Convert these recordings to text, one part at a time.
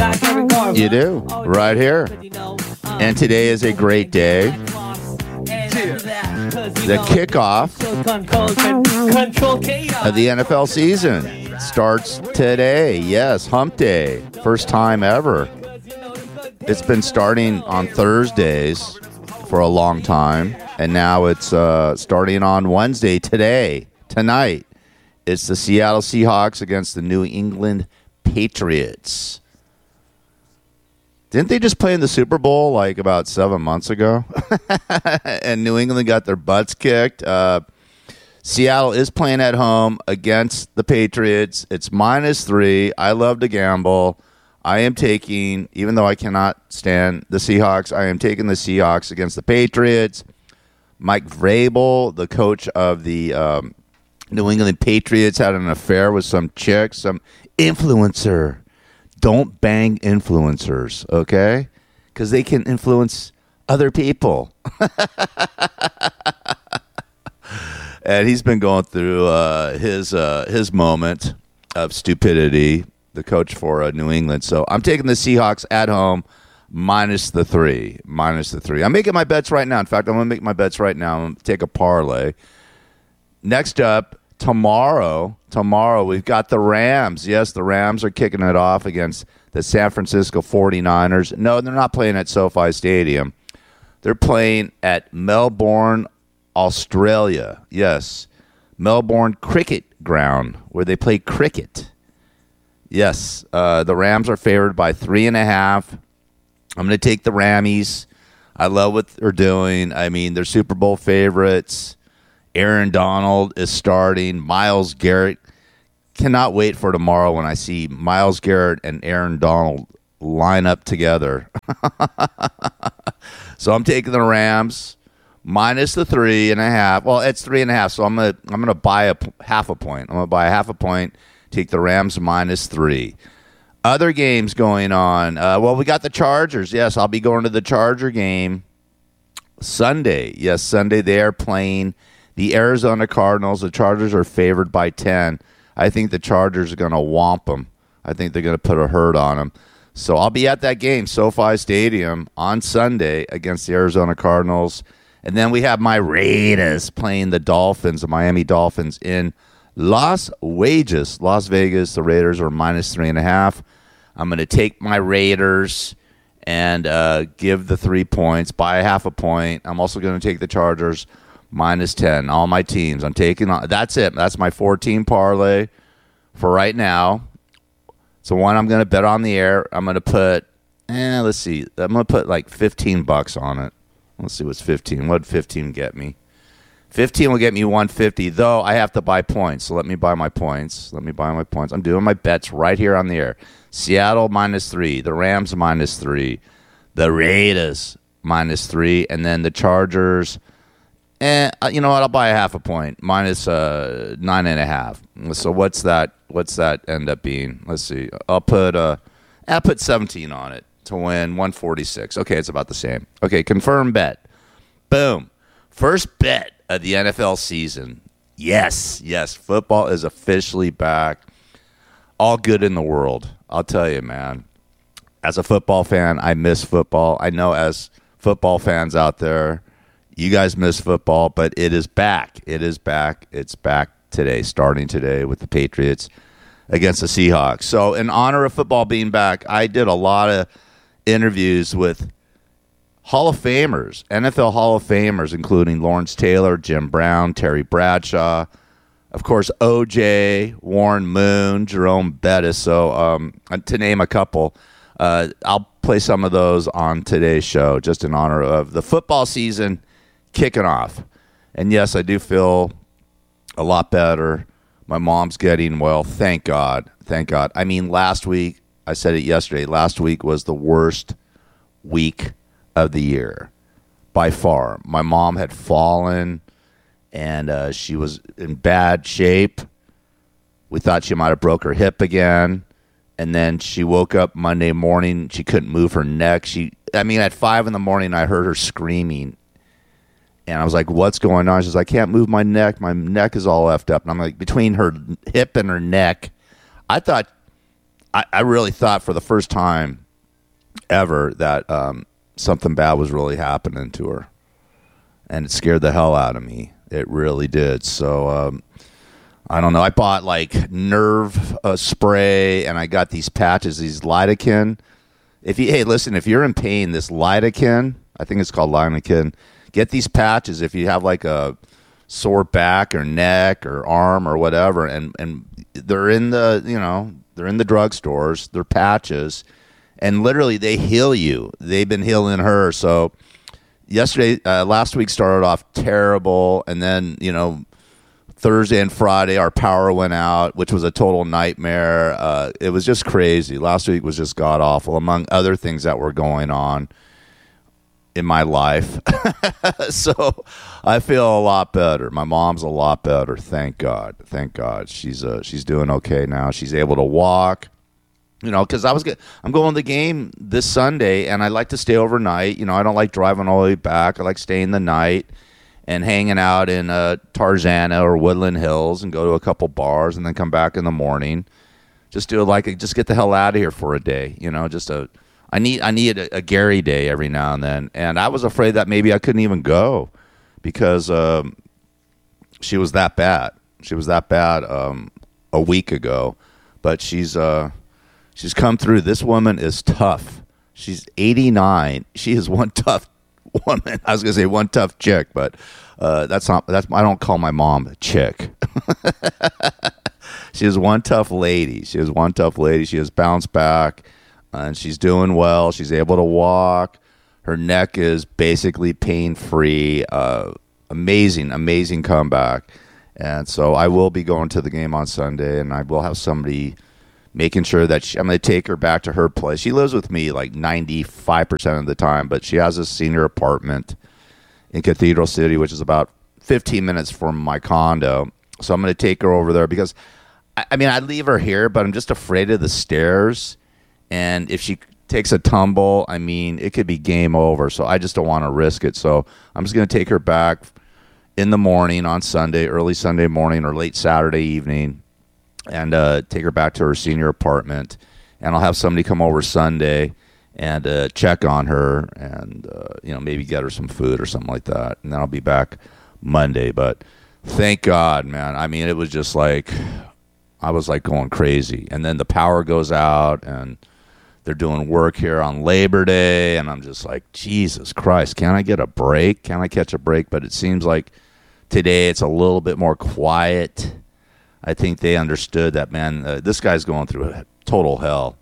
You do, right here. And today is a great day. The kickoff of the NFL season starts today. Yes, hump day. First time ever. It's been starting on Thursdays for a long time, and now it's starting on Wednesday tonight. It's the Seattle Seahawks against the New England Patriots. Didn't they just play in the Super Bowl like about 7 months ago? And New England got their butts kicked. Seattle is playing at home against the Patriots. It's -3. I love to gamble. I am taking, even though I cannot stand the Seahawks, I am taking the Seahawks against the Patriots. Mike Vrabel, the coach of the New England Patriots, had an affair with some chick, some influencer. Don't bang influencers, okay? Because they can influence other people. And he's been going through his moment of stupidity, the coach for New England. So I'm taking the Seahawks at home -3. -3. I'm making my bets right now. In fact, I'm going to make my bets right now. I'm going to take a parlay. Next up, Tomorrow, we've got the Rams. Yes, the Rams are kicking it off against the San Francisco 49ers. No, they're not playing at SoFi Stadium. They're playing at Melbourne, Australia. Yes, Melbourne Cricket Ground, where they play cricket. Yes, the Rams are favored by 3.5. I'm going to take the Rammies. I love what they're doing. I mean, they're Super Bowl favorites. Aaron Donald is starting. Myles Garrett. Cannot wait for tomorrow when I see Myles Garrett and Aaron Donald line up together. So I'm taking the Rams -3.5. Well, it's 3.5. So I'm gonna buy half a point. I'm gonna buy half a point. Take the Rams -3. Other games going on. Well, we got the Chargers. Yes, I'll be going to the Charger game Sunday. Yes, Sunday they are playing the Arizona Cardinals. The Chargers are favored by 10. I think the Chargers are going to whomp them. I think they're going to put a hurt on them. So I'll be at that game, SoFi Stadium, on Sunday against the Arizona Cardinals. And then we have my Raiders playing the Dolphins, the Miami Dolphins, in Las Vegas. The Raiders are -3.5. I'm going to take my Raiders and give the 3 points, buy half a point. I'm also going to take the Chargers -10. All my teams. I'm taking on. That's it. That's my 4-team parlay for right now. So one I'm going to bet on the air. I'm going to put, let's see. I'm going to put like $15 on it. Let's see what's 15. What would 15 get me? 15 will get me 150, though I have to buy points. So let me buy my points. I'm doing my bets right here on the air. Seattle -3. The Rams -3. The Raiders -3. And then the Chargers. You know what? I'll buy a half a point. -9.5. So what's that? What's that end up being? Let's see. I'll put 17 on it to win 146. Okay, it's about the same. Okay, confirm bet. Boom. First bet of the NFL season. Yes. Football is officially back. All good in the world. I'll tell you, man. As a football fan, I miss football. I know as football fans out there, you guys miss football, but it is back. It's back today, starting today with the Patriots against the Seahawks. So in honor of football being back, I did a lot of interviews with Hall of Famers, NFL Hall of Famers, including Lawrence Taylor, Jim Brown, Terry Bradshaw, of course, OJ, Warren Moon, Jerome Bettis. So to name a couple, I'll play some of those on today's show just in honor of the football season kicking off. And yes, I do feel a lot better. My mom's getting well. Thank God. I mean, last week, I said it yesterday, last week was the worst week of the year by far. My mom had fallen and she was in bad shape. We thought she might have broke her hip again. And then she woke up Monday morning. She couldn't move her neck. At 5 in the morning, I heard her screaming. And I was like, what's going on? She's like, I can't move my neck. My neck is all effed up. And I'm like, between her hip and her neck, I thought I really thought for the first time ever that something bad was really happening to her. And it scared the hell out of me. It really did. So, I don't know. I bought like nerve spray, and I got these patches, these lidocaine. If you're in pain, this lidocaine, I think it's called lidocaine, get these patches if you have like a sore back or neck or arm or whatever, and they're in the drugstores. They're patches, and literally they heal you. They've been healing her. So last week started off terrible, and then Thursday and Friday our power went out, which was a total nightmare. It was just crazy. Last week was just god awful, among other things that were going on in my life. So I feel a lot better. My mom's a lot better. Thank God. She's doing okay now. She's able to walk. Because I'm going to the game this Sunday, and I like to stay overnight. I don't like driving all the way back. I like staying the night and hanging out in Tarzana or Woodland Hills and go to a couple bars and then come back in the morning. Just get the hell out of here for a day. I need a Gary day every now and then. And I was afraid that maybe I couldn't even go because she was that bad. She was that bad a week ago. But she's come through. This woman is tough. She's 89. She is one tough woman. I was going to say one tough chick, but I don't call my mom a chick. She is one tough lady. She has bounced back. And she's doing well. She's able to walk. Her neck is basically pain-free. Amazing comeback. And so I will be going to the game on Sunday, and I will have somebody making sure that I'm going to take her back to her place. She lives with me like 95% of the time, but she has a senior apartment in Cathedral City, which is about 15 minutes from my condo. So I'm going to take her over there because, I'd leave her here, but I'm just afraid of the stairs. And if she takes a tumble, it could be game over. So I just don't want to risk it. So I'm just going to take her back in the morning on Sunday, early Sunday morning or late Saturday evening, and take her back to her senior apartment. And I'll have somebody come over Sunday and check on her and, maybe get her some food or something like that. And then I'll be back Monday. But thank God, man. It was just like I was like going crazy. And then the power goes out, and they're doing work here on Labor Day, and I'm just like, Jesus Christ, can I get a break? Can I catch a break? But it seems like today it's a little bit more quiet. I think they understood that, man, this guy's going through total hell.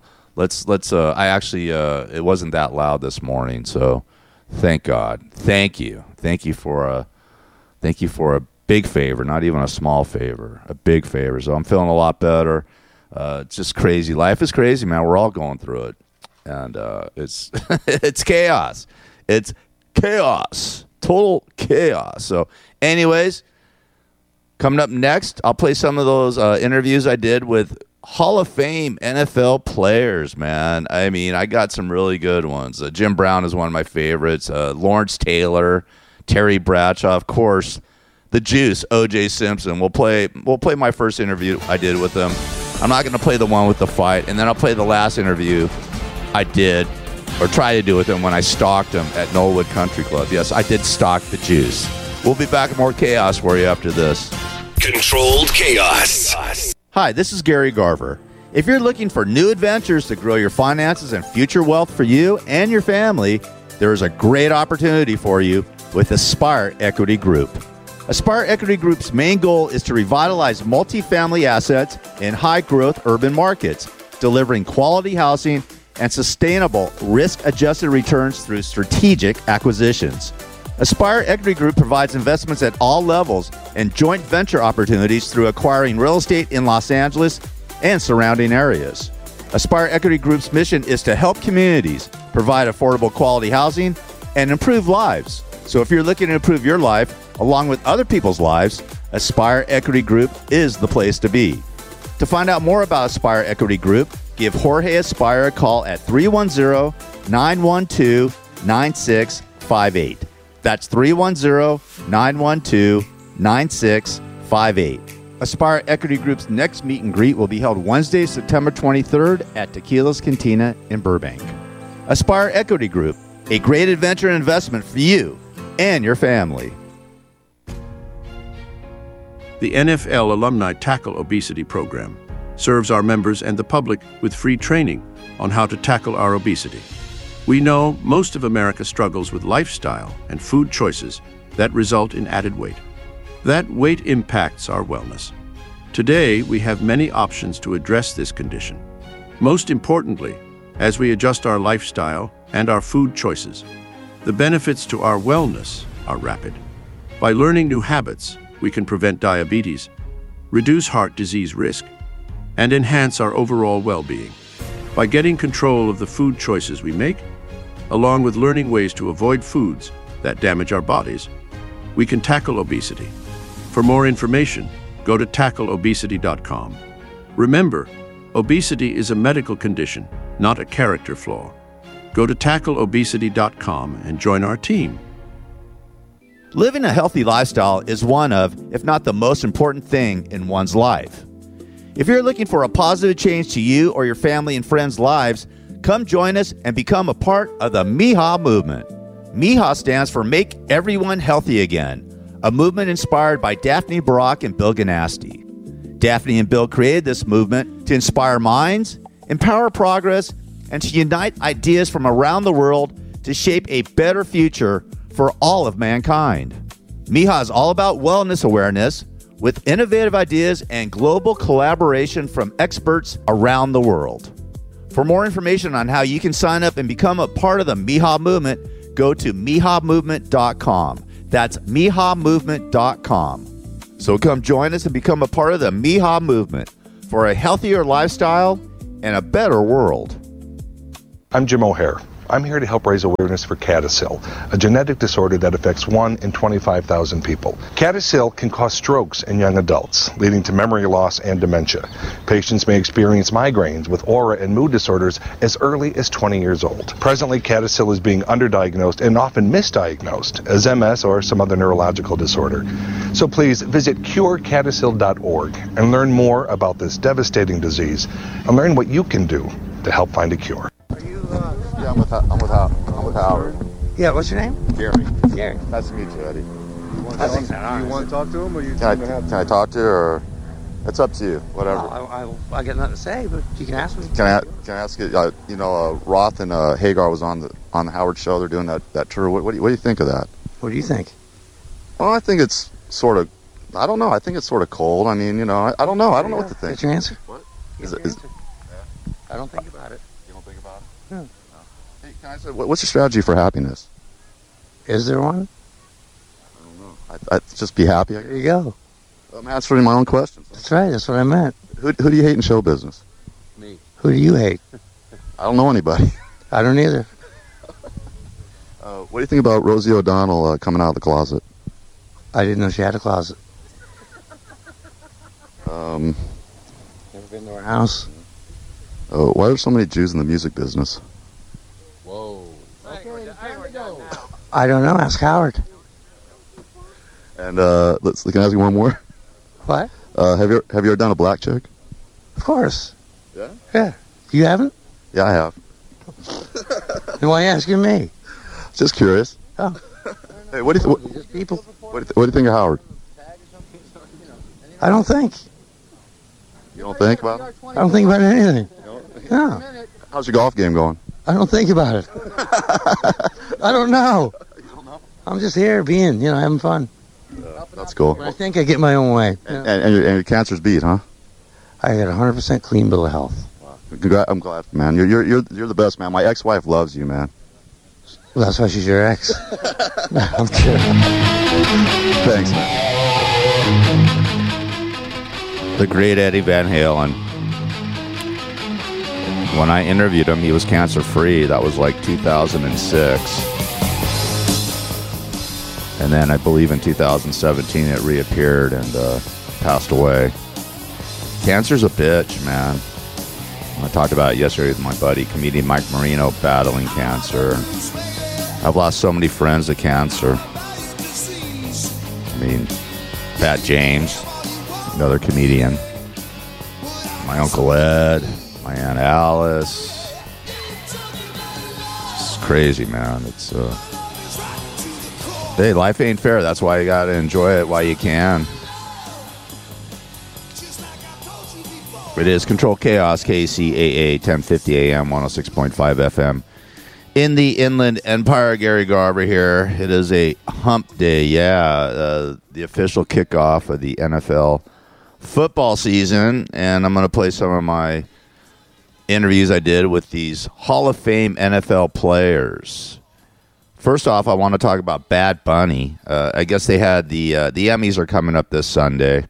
It wasn't that loud this morning, so thank God. Thank you for a big favor, not even a small favor, a big favor. So I'm feeling a lot better. It's just crazy. Life is crazy, man. We're all going through it. And it's it's chaos. It's chaos. Total chaos. So anyways, coming up next, I'll play some of those interviews I did with Hall of Fame NFL players, man. I got some really good ones. Jim Brown is one of my favorites. Lawrence Taylor, Terry Bradshaw, of course. The Juice, O.J. Simpson. We'll play my first interview I did with him. I'm not going to play the one with the fight, and then I'll play the last interview I did or try to do with him when I stalked him at Knollwood Country Club. Yes, I did stalk the Juice. We'll be back with more chaos for you after this. Controlled chaos. Hi, this is Gary Garver. If you're looking for new adventures to grow your finances and future wealth for you and your family, there is a great opportunity for you with Aspire Equity Group. Aspire Equity Group's main goal is to revitalize multifamily assets in high-growth urban markets, delivering quality housing and sustainable risk-adjusted returns through strategic acquisitions. Aspire Equity Group provides investments at all levels and joint venture opportunities through acquiring real estate in Los Angeles and surrounding areas. Aspire Equity Group's mission is to help communities provide affordable quality housing and improve lives. So if you're looking to improve your life, along with other people's lives, Aspire Equity Group is the place to be. To find out more about Aspire Equity Group, give Jorge Aspire a call at 310-912-9658. That's 310-912-9658. Aspire Equity Group's next meet and greet will be held Wednesday, September 23rd at Tequila's Cantina in Burbank. Aspire Equity Group, a great adventure and investment for you and your family. The NFL Alumni Tackle Obesity Program serves our members and the public with free training on how to tackle our obesity. We know most of America struggles with lifestyle and food choices that result in added weight. That weight impacts our wellness. Today, we have many options to address this condition. Most importantly, as we adjust our lifestyle and our food choices, the benefits to our wellness are rapid. By learning new habits, we can prevent diabetes, reduce heart disease risk, and enhance our overall well-being. By getting control of the food choices we make, along with learning ways to avoid foods that damage our bodies, we can tackle obesity. For more information, go to tackleobesity.com. Remember, obesity is a medical condition, not a character flaw. Go to tackleobesity.com and join our team. Living a healthy lifestyle is one of, if not the most important thing in one's life. If you're looking for a positive change to you or your family and friends' lives, come join us and become a part of the MIHA movement. MIHA stands for Make Everyone Healthy Again, a movement inspired by Daphne Barak and Bill Ganasty. Daphne and Bill created this movement to inspire minds, empower progress, and to unite ideas from around the world to shape a better future for all of mankind. MIHA is all about wellness awareness with innovative ideas and global collaboration from experts around the world. For more information on how you can sign up and become a part of the MIHA movement, go to mihamovement.com. That's mihamovement.com. So come join us and become a part of the MIHA movement for a healthier lifestyle and a better world. I'm Jim O'Hare. I'm here to help raise awareness for CADASIL, a genetic disorder that affects 1 in 25,000 people. CADASIL can cause strokes in young adults, leading to memory loss and dementia. Patients may experience migraines with aura and mood disorders as early as 20 years old. Presently, CADASIL is being underdiagnosed and often misdiagnosed as MS or some other neurological disorder. So please visit curecadasil.org and learn more about this devastating disease and learn what you can do to help find a cure. I'm with Howard. Yeah, what's your name? Gary. Gary. Nice to meet you, Eddie. You want to talk to him, or you Can I talk to you, or it's up to you, whatever. I got nothing to say, but you can ask me. Can I ask you? Roth and Hagar was on the Howard show. They're doing that tour. What do you think of that? What do you think? Well, I think it's sort of. I don't know. I think it's sort of cold. I mean, I don't know. I don't know what to think. That's your answer. What? Is it? I don't think about it. You don't think about it? No. Hey, can I say, what's your strategy for happiness? Is there one? I don't know. I just be happy. There you go. I'm answering my own questions. That's right. That's what I meant. Who do you hate in show business? Me. Who do you hate? I don't know anybody. I don't either. What do you think about Rosie O'Donnell coming out of the closet? I didn't know she had a closet. Never been to her house. Why are so many Jews in the music business? Whoa. I don't know. Ask Howard. And can I ask you one more? What? Have you ever done a black chick? Of course. Yeah. Yeah. You haven't? Yeah, I have. Then why are you asking me? Just curious. Oh. Hey, what do you Just people. what do you think of Howard? I don't think. You don't think about it? I don't think about anything. No. How's your golf game going? I don't think about it. I don't know. I'm just here being, having fun. That's cool. When I think I get my own way. And your cancer's beat, huh? I got a 100% clean bill of health. I'm glad, man. You're the best, man. My ex-wife loves you, man. Well, that's why she's your ex. No, I'm kidding. Thanks, man. The great Eddie Van Halen. When I interviewed him, he was cancer-free. That was like 2006. And then I believe in 2017 it reappeared and passed away. Cancer's a bitch, man. I talked about it yesterday with my buddy, comedian Mike Marino, battling cancer. I've lost so many friends to cancer. I mean, Pat James, another comedian. My Uncle Ed, my Aunt Alice. It's crazy, man. It's hey, life ain't fair. That's why you gotta enjoy it while you can. It is Control Chaos, KCAA, 1050 AM, 106.5 FM. In the Inland Empire, Gary Garver here. It is a hump day, the official kickoff of the NFL football season, and I'm going to play some of my interviews I did with these Hall of Fame NFL players. First off, I want to talk about Bad Bunny. I guess they had the Emmys are coming up this Sunday.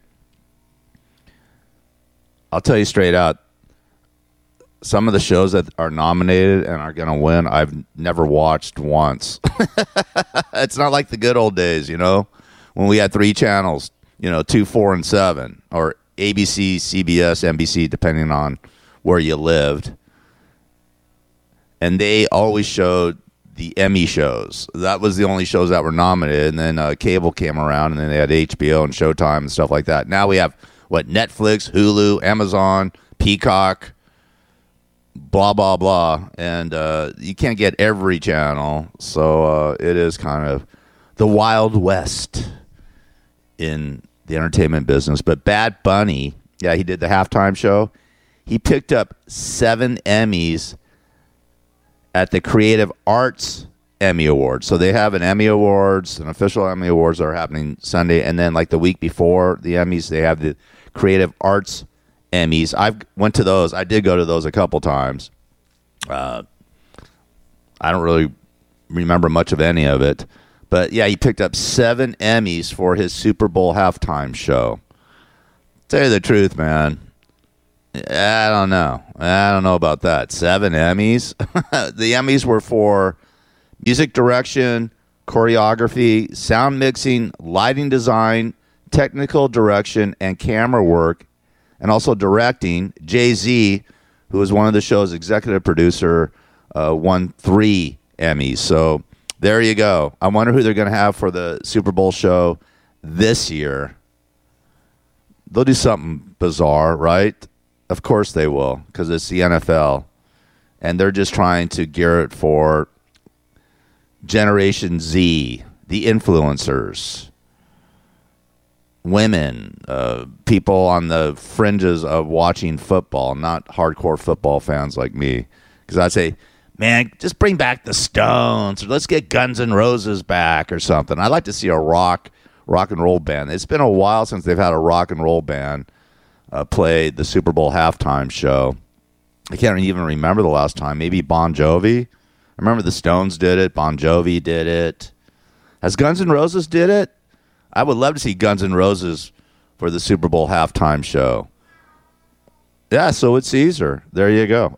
I'll tell you straight out, some of the shows that are nominated and are going to win, I've never watched once. It's not like the good old days, when we had 3 channels, 2, 4, and 7, or ABC, CBS, NBC, depending on where you lived. And they always showed the Emmy shows. That was the only shows that were nominated. And then cable came around, and then they had HBO and Showtime and stuff like that. Now we have, Netflix, Hulu, Amazon, Peacock, blah, blah, blah. And you can't get every channel. So it is kind of the Wild West in the entertainment business. But Bad Bunny, he did the halftime show. He picked up 7 Emmys at the Creative Arts Emmy Awards. So they have an Emmy Awards, an official Emmy Awards that are happening Sunday. And then the week before the Emmys, they have the Creative Arts Emmys. I went to those. I did go to those a couple times. I don't really remember much of any of it. But, he picked up 7 Emmys for his Super Bowl halftime show. Tell you the truth, man, I don't know. I don't know about that. 7 Emmys? The Emmys were for music direction, choreography, sound mixing, lighting design, technical direction, and camera work, and also directing. Jay-Z, who was one of the show's executive producer, won 3 Emmys. So there you go. I wonder who they're going to have for the Super Bowl show this year. They'll do something bizarre, right? Of course they will, because it's the NFL. And they're just trying to gear it for Generation Z, the influencers, women, people on the fringes of watching football, not hardcore football fans like me. Because I'd say, man, just bring back the Stones, or let's get Guns N' Roses back or something. I'd like to see a rock and roll band. It's been a while since they've had a rock and roll band play the Super Bowl halftime show. I can't even remember the last time. Maybe Bon Jovi. I remember the Stones did it. Bon Jovi did it. Has Guns N' Roses did it? I would love to see Guns N' Roses for the Super Bowl halftime show. Yeah, so it's Caesar. There you go.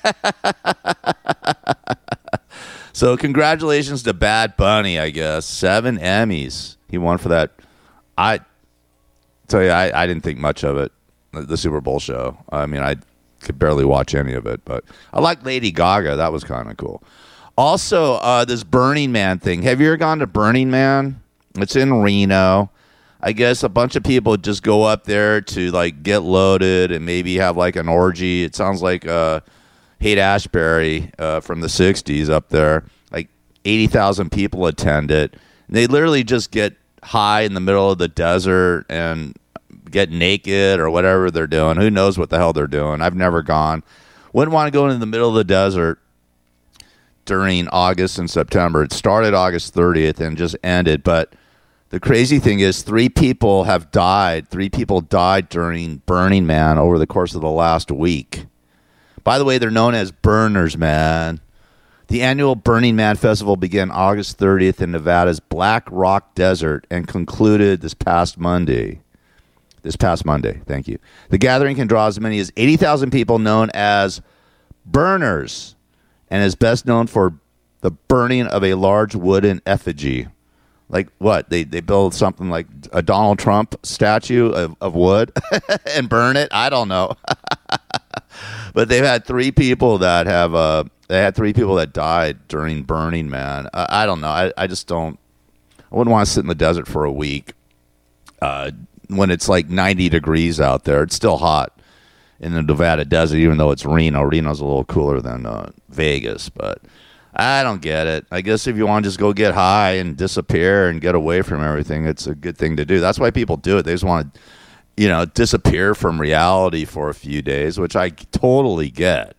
So congratulations to Bad Bunny, I guess. 7 Emmys. He won for that. I tell you, I didn't think much of it, the Super Bowl show. I mean, I could barely watch any of it, but I like Lady Gaga. That was kind of cool. Also, this Burning Man thing. Have you ever gone to Burning Man? It's in Reno. I guess a bunch of people just go up there to get loaded and maybe have an orgy. It sounds like Haight-Ashbury from the 60s up there. 80,000 people attend it. And they literally just get high in the middle of the desert and get naked or whatever they're doing. Who knows what the hell they're doing? I've never gone. Wouldn't want to go into the middle of the desert during August and September. It started August 30th and just ended. But the crazy thing is 3 people have died. 3 people died during Burning Man over the course of the last week. By the way, they're known as burners, man. The annual Burning Man Festival began August 30th in Nevada's Black Rock Desert and concluded this past Monday. Thank you. The gathering can draw as many as 80,000 people, known as burners, and is best known for the burning of a large wooden effigy. Like what? They build something like a Donald Trump statue of wood and burn it? I don't know. But they've had 3 people that have they had 3 people that died during Burning Man. I don't know. I just don't. I wouldn't want to sit in the desert for a week when it's like 90 degrees out there. It's still hot in the Nevada desert, even though it's Reno. Reno's a little cooler than Vegas, but I don't get it. I guess if you want to just go get high and disappear and get away from everything, it's a good thing to do. That's why people do it. They just want to, disappear from reality for a few days, which I totally get.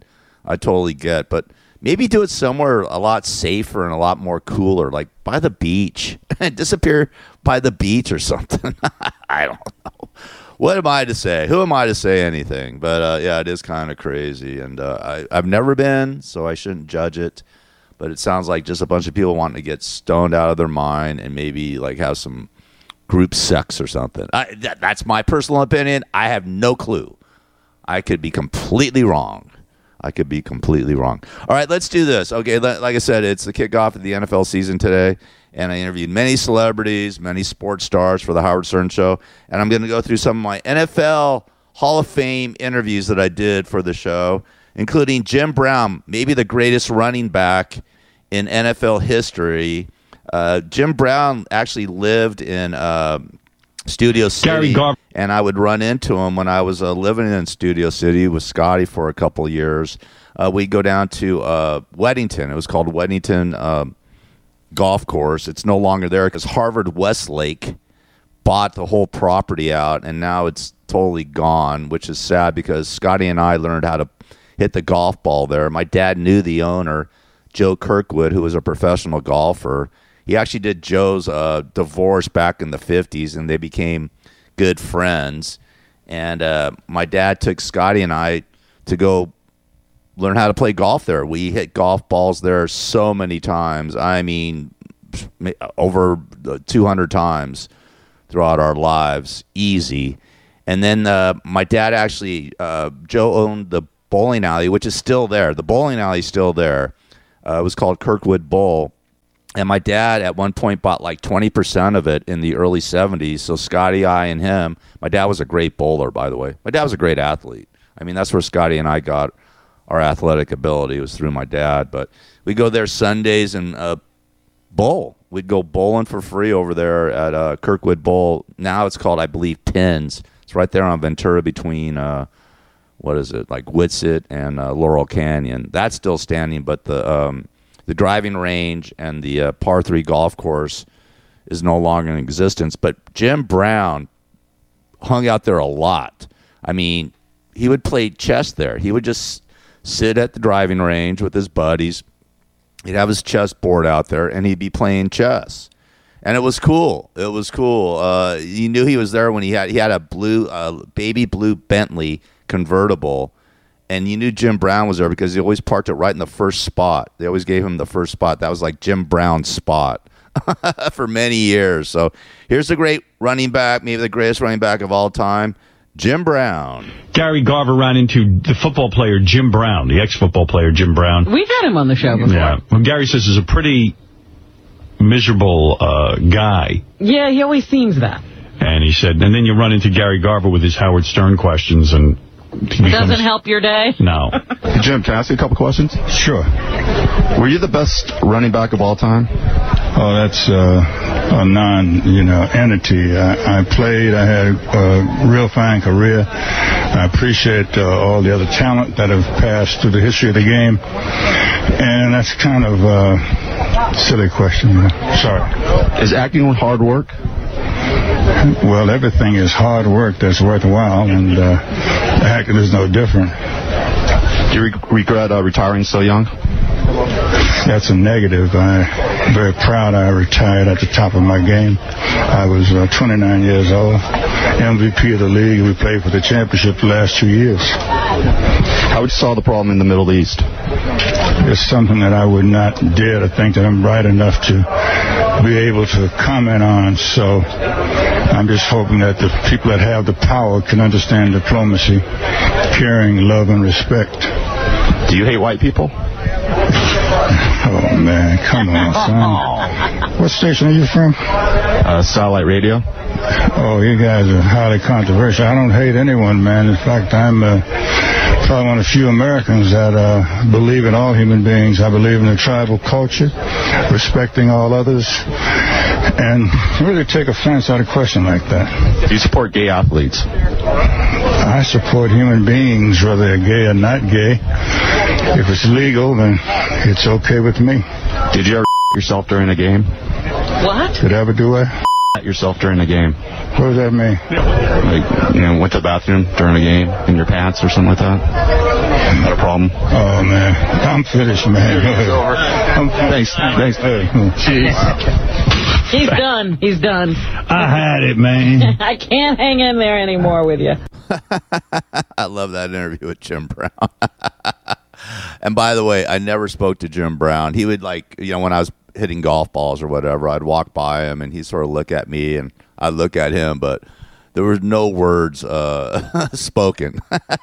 But maybe do it somewhere a lot safer and a lot more cooler, like by the beach. Disappear by the beach or something. I don't know. What am I to say? Who am I to say anything? But, yeah, it is kind of crazy. And I've never been, so I shouldn't judge it. But it sounds like just a bunch of people wanting to get stoned out of their mind and maybe, like, have some group sex or something. That's my personal opinion. I have no clue. I could be completely wrong. All right, let's do this. Okay, like I said, it's the kickoff of the NFL season today, and I interviewed many celebrities, many sports stars for the Howard Stern Show, and I'm going to go through some of my NFL Hall of Fame interviews that I did for the show, including Jim Brown, maybe the greatest running back in NFL history. Jim Brown actually lived in Studio City, and I would run into him when I was living in Studio City with Scotty for a couple of years. We'd go down to Weddington. It was called Weddington Golf Course. It's no longer there because Harvard Westlake bought the whole property out, and now it's totally gone, which is sad because Scotty and I learned how to hit the golf ball there. My dad knew the owner, Joe Kirkwood, who was a professional golfer. He actually did Joe's divorce back in the 50s, and they became good friends. And my dad took Scotty and I to go learn how to play golf there. We hit golf balls there so many times. I mean, over 200 times throughout our lives, easy. And then my dad actually, Joe owned the bowling alley, which is still there. The bowling alley is still there. It was called Kirkwood Bowl. And my dad at one point bought like 20% of it in the early 70s. So Scotty, I, and him. My dad was a great bowler, by the way. My dad was a great athlete. I mean, that's where Scotty and I got our athletic ability, was through my dad. But we go there Sundays and bowl. We'd go bowling for free over there at Kirkwood Bowl. Now it's called, I believe, Pins. It's right there on Ventura between, like Witsit and Laurel Canyon. That's still standing, but the driving range and the par 3 golf course is no longer in existence. But Jim Brown hung out there a lot. I mean, he would play chess there. He would just sit at the driving range with his buddies. He'd have his chess board out there, and he'd be playing chess. And it was cool. You knew he was there when he had a baby blue Bentley convertible. And you knew Jim Brown was there because he always parked it right in the first spot. They always gave him the first spot. That was like Jim Brown's spot for many years. So here's a great running back, maybe the greatest running back of all time, Jim Brown. Gary Garver ran into the football player Jim Brown, the ex-football player Jim Brown. We've had him on the show before. Yeah. Well, Gary says he's a pretty miserable guy. Yeah, he always seems that. And he said, and then you run into Gary Garver with his Howard Stern questions, and doesn't help your day? No. Hey, Jim, can I ask you a couple questions? Sure. Were you the best running back of all time? Oh, that's a entity. I played. I had a real fine career. I appreciate all the other talent that have passed through the history of the game. And that's kind of a silly question. Sorry. Is acting hard work? Well, everything is hard work that's worthwhile, and acting is no different. Do you regret retiring so young? That's a negative. I'm very proud I retired at the top of my game. I was 29 years old, MVP of the league. We played for the championship the last 2 years. How would you solve the problem in the Middle East? It's something that I would not dare to think that I'm bright enough to be able to comment on. So I'm just hoping that the people that have the power can understand diplomacy, caring, love, and respect. Do you hate white people? Oh, man, come on, son. What station are you from? Satellite Radio. Oh, you guys are highly controversial. I don't hate anyone, man. In fact, I'm probably one of the few Americans that believe in all human beings. I believe in the tribal culture, respecting all others, and really take offense at a question like that. Do you support gay athletes? I support human beings, whether they're gay or not gay. If it's legal, then it's okay with me. Did you ever yourself during a game? What? Did I ever do it? Yourself during a game? What does that mean? Like, went to the bathroom during a game in your pants or something like that? Not a problem? Oh, man. I'm finished, man. Thanks. Jeez. He's done. He's done. I had it, man. I can't hang in there anymore with you. I love that interview with Jim Brown. And by the way, I never spoke to Jim Brown. He would, like, when I was hitting golf balls or whatever, I'd walk by him and he'd sort of look at me and I'd look at him, but there was no words spoken.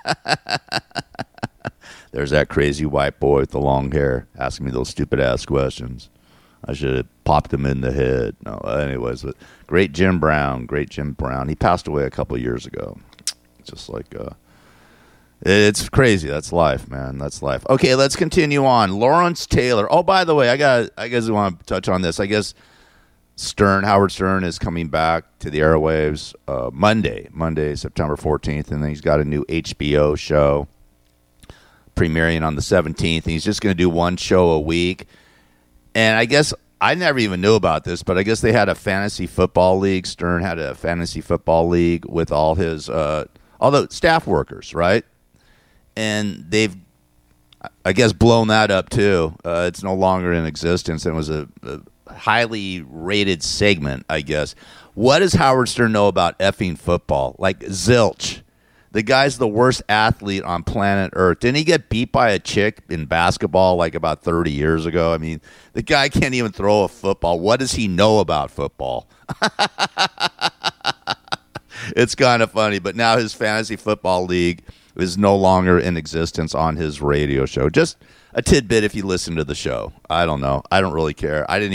There's that crazy white boy with the long hair asking me those stupid ass questions. I should have popped him in the head. No, anyways, but great Jim Brown. He passed away a couple of years ago. Just like it's crazy. That's life, man. That's life. Okay, let's continue on. Lawrence Taylor. Oh, by the way, I guess I want to touch on this. I guess Howard Stern is coming back to the airwaves Monday, September 14th, and then he's got a new HBO show premiering on the 17th, and he's just going to do one show a week. And I guess I never even knew about this, but I guess they had a fantasy football league. Stern had a fantasy football league with all his all the staff workers, right? And they've, I guess, blown that up too. It's no longer in existence, and it was a highly rated segment, I guess. What does Howard Stern know about effing football? Like, zilch. The guy's the worst athlete on planet Earth. Didn't he get beat by a chick in basketball like about 30 years ago? I mean, the guy can't even throw a football. What does he know about football? It's kind of funny, but now his fantasy football league is no longer in existence on his radio show. Just a tidbit if you listen to the show. I don't know. I don't really care. I didn't